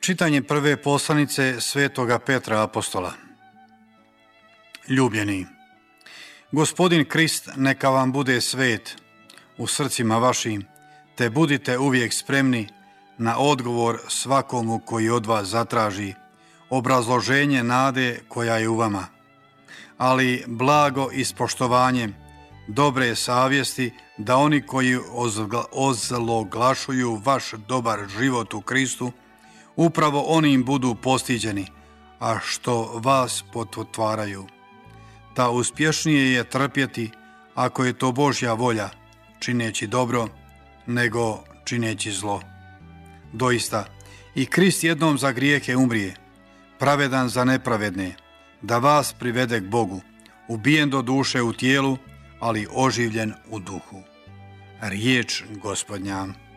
Čitanje prve poslanice svetoga Petra apostola. Ljubljeni, Gospodin Krist neka vam bude svet u srcima vašim, te budite uvijek spremni na odgovor svakomu koji od vas zatraži obrazloženje nade koja je u vama, ali blago i s poštovanjem dobre savjesti, da oni koji ozloglašuju vaš dobar život u Kristu upravo onim budu postiđeni, a što vas potvaraju. Ta uspješnije je trpjeti, ako je to Božja volja, čineći dobro, nego čineći zlo. Doista, i Krist jednom za grijehe umrije, pravedan za nepravedne, da vas privede k Bogu, ubijen do duše u tijelu, ali oživljen u duhu. Riječ Gospodnja.